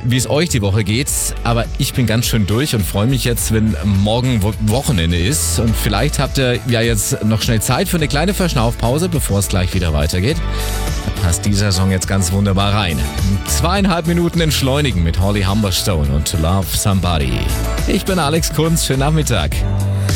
wie es euch die Woche geht, aber ich bin ganz schön durch und freue mich jetzt, wenn morgen Wochenende ist. Und vielleicht habt ihr ja jetzt noch schnell Zeit für eine kleine Verschnaufpause, bevor es gleich wieder weitergeht. Da passt dieser Song jetzt ganz wunderbar rein. 2,5 Minuten entschleunigen mit Holly Humberstone und To Love Somebody. Ich bin Alex Kunz, schönen Nachmittag.